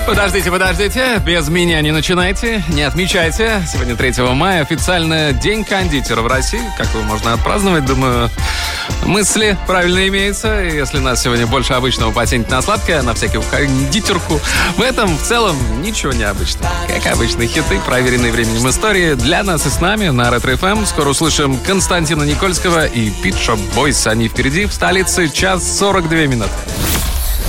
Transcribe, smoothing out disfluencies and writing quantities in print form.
Подождите, без меня не начинайте, не отмечайте. Сегодня 3 мая, официально День кондитера в России. Как его можно отпраздновать, думаю, мысли правильно имеются. И если нас сегодня больше обычного потянет на сладкое, на всякую кондитерку, в этом в целом ничего необычного. Как обычные хиты, проверенные временем истории для нас и с нами на Ретро-ФМ. Скоро услышим Константина Никольского и Pet Shop Boys. Они впереди, в столице, 1:42.